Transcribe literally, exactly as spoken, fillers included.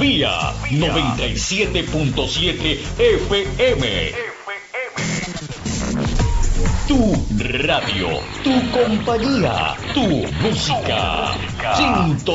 Vía noventa y siete punto siete F M. Tu radio, tu compañía, tu música.